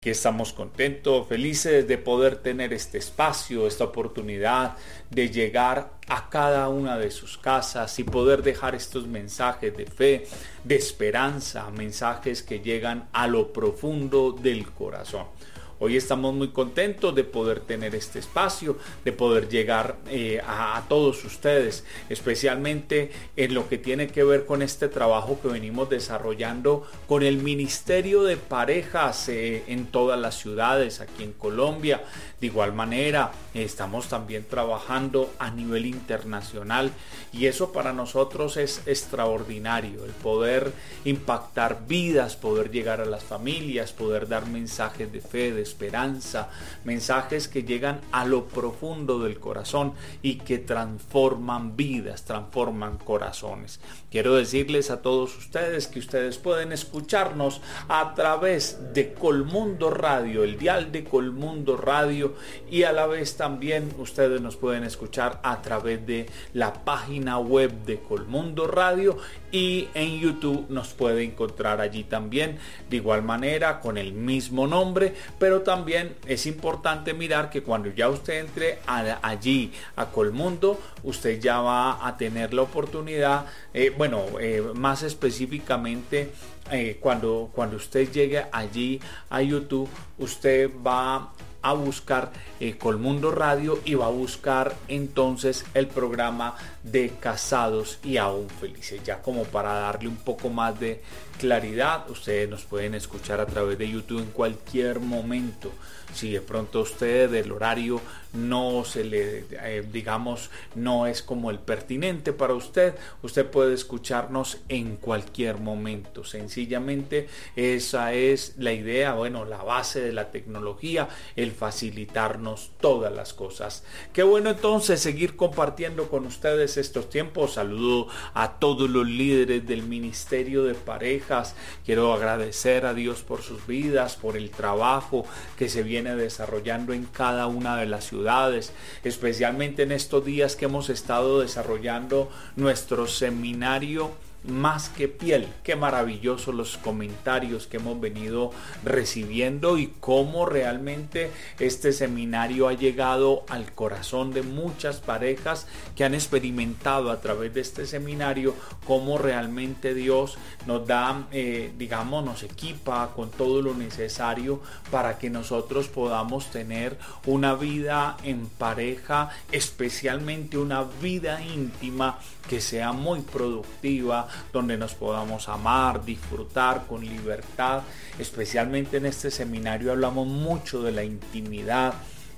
Que estamos contentos, felices de poder tener este espacio, esta oportunidad de llegar a cada una de sus casas y poder dejar estos mensajes de fe, de esperanza, mensajes que llegan a lo profundo del corazón. Hoy estamos muy contentos de poder tener este espacio, de poder llegar a todos ustedes, especialmente en lo que tiene que ver con este trabajo que venimos desarrollando con el Ministerio de Parejas en todas las ciudades aquí en Colombia. De igual manera, estamos también trabajando a nivel internacional y eso para nosotros es extraordinario, el poder impactar vidas, poder llegar a las familias, poder dar mensajes de fe, de esperanza, mensajes que llegan a lo profundo del corazón y que transforman vidas, transforman corazones. Quiero decirles a todos ustedes que ustedes pueden escucharnos a través de Colmundo Radio, el dial de Colmundo Radio, y a la vez también ustedes nos pueden escuchar a través de la página web de Colmundo Radio, y en YouTube nos puede encontrar allí también de igual manera con el mismo nombre. Pero también es importante mirar que cuando ya usted entre allí a Colmundo, usted ya va a tener la oportunidad, más específicamente cuando usted llegue allí a YouTube, usted va a buscar Colmundo Radio y va a buscar entonces el programa de Casados y Aún Felices. Ya como para darle un poco más de claridad, ustedes nos pueden escuchar a través de YouTube en cualquier momento. Si de pronto a usted el horario no se le, no es como el pertinente para usted, usted puede escucharnos en cualquier momento. Sencillamente esa es la idea, la base de la tecnología, el facilitarnos todas las cosas. Qué bueno entonces seguir compartiendo con ustedes estos tiempos. Saludo a todos los líderes del Ministerio de Parejas. Quiero agradecer a Dios por sus vidas, por el trabajo que se viene desarrollando en cada una de las ciudades, especialmente en estos días que hemos estado desarrollando nuestro seminario Más que Piel. Qué maravillosos los comentarios que hemos venido recibiendo y cómo realmente este seminario ha llegado al corazón de muchas parejas que han experimentado a través de este seminario cómo realmente Dios nos da, nos equipa con todo lo necesario para que nosotros podamos tener una vida en pareja, especialmente una vida íntima que sea muy productiva, donde nos podamos amar, disfrutar con libertad. Especialmente en este seminario hablamos mucho de la intimidad.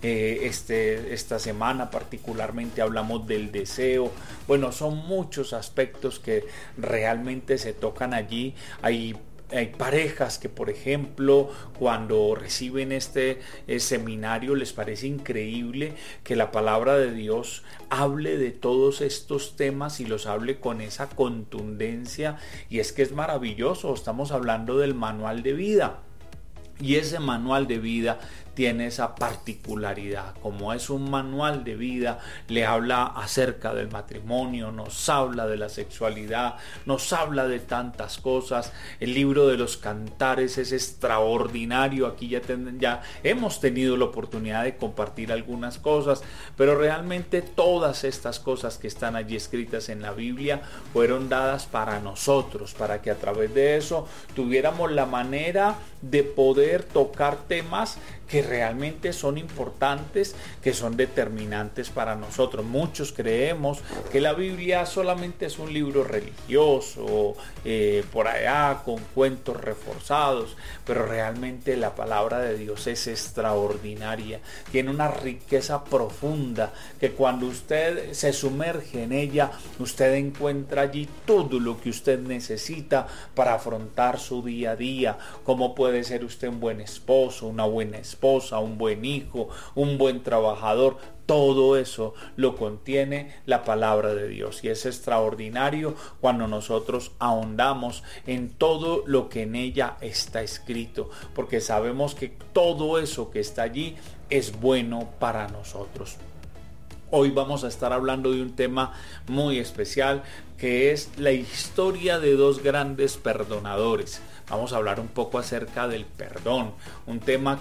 Esta semana particularmente hablamos del deseo. Son muchos aspectos que realmente se tocan allí. Hay parejas que, por ejemplo, cuando reciben este seminario les parece increíble que la palabra de Dios hable de todos estos temas y los hable con esa contundencia, y es que es maravilloso. Estamos hablando del manual de vida, y ese manual de vida tiene esa particularidad. Como es un manual de vida, le habla acerca del matrimonio, nos habla de la sexualidad, nos habla de tantas cosas. El libro de los Cantares es extraordinario. Aquí ya hemos tenido la oportunidad de compartir algunas cosas, pero realmente todas estas cosas que están allí escritas en la Biblia fueron dadas para nosotros, para que a través de eso tuviéramos la manera de poder tocar temas que realmente son importantes, que son determinantes para nosotros. Muchos creemos que la Biblia solamente es un libro religioso, por allá con cuentos reforzados, pero realmente la palabra de Dios es extraordinaria, tiene una riqueza profunda que cuando usted se sumerge en ella, usted encuentra allí todo lo que usted necesita para afrontar su día a día. Cómo puede ser usted un buen esposo, una buena esposa, un buen hijo, un buen trabajador. Todo eso lo contiene la palabra de Dios, y es extraordinario cuando nosotros ahondamos en todo lo que en ella está escrito, porque sabemos que todo eso que está allí es bueno para nosotros. Hoy vamos a estar hablando de un tema muy especial, que es la historia de dos grandes perdonadores. vamos a hablar un poco acerca del perdón, un tema